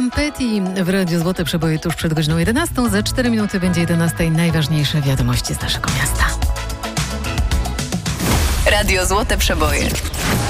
Tom Petty w Radiu Złote Przeboje tuż przed godziną 11. Za 4 minuty będzie 11. Najważniejsze wiadomości z naszego miasta. Radio Złote Przeboje.